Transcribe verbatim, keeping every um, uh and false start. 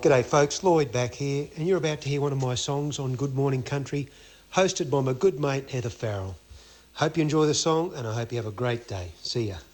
G'day folks, Lloyd back here, and you're about to hear one of my songs on Good Morning Country, hosted by my good mate Heather Farrell. Hope you enjoy the song, and I hope you have a great day. See ya.